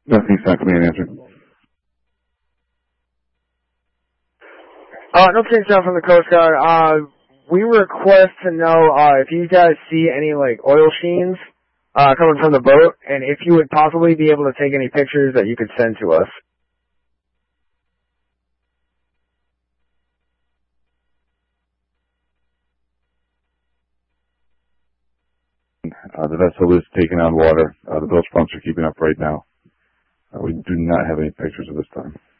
Nothing sent to me an answer. No change down from the Coast Guard. We request to know if you guys see any like oil sheens coming from the boat, and if you would possibly be able to take any pictures that you could send to us. The vessel is taking on water. The bilge pumps are keeping up right now. We do not have any pictures at this time.